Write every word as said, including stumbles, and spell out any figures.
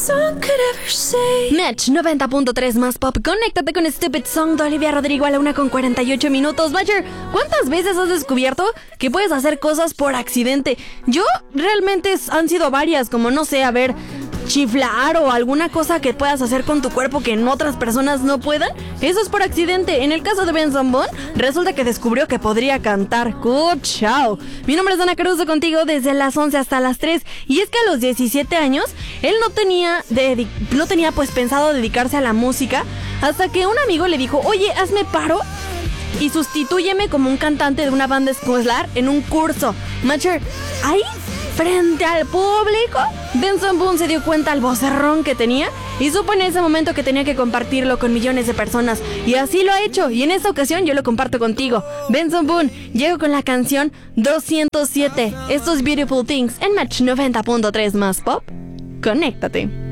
Match noventa punto tres más pop. Conéctate con Stupid Song de Olivia Rodrigo a la una con cuarenta y ocho minutos. Matcher, ¿cuántas veces has descubierto que puedes hacer cosas por accidente? Yo realmente han sido varias, como no sé, a ver, chiflar o alguna cosa que puedas hacer con tu cuerpo que en otras personas no puedan. Eso es por accidente. En el caso de Benson Boone, resulta que descubrió que podría cantar. ¡Good chao! Mi nombre es Dana Caruso, contigo desde las once hasta las tres. Y es que a los diecisiete años, él no tenía, dedi- no tenía pues pensado dedicarse a la música, hasta que un amigo le dijo, oye, hazme paro y sustitúyeme como un cantante de una banda escolar en un curso. Matcher, ahí, frente al público, Benson Boone se dio cuenta al vocerrón que tenía y supo en ese momento que tenía que compartirlo con millones de personas. Y así lo ha hecho, y en esta ocasión yo lo comparto contigo. Benson Boone llegó con la canción doscientos siete. Estos Beautiful Things en Match noventa punto tres más pop. Conéctate.